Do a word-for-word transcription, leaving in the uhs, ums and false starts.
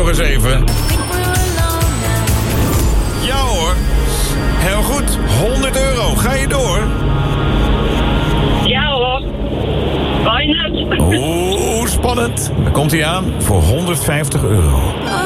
nog eens even. Ja hoor. Heel goed. honderd euro. Ga je door? Ja hoor. Why not? Oeh, spannend. Dan komt hij aan voor honderdvijftig euro.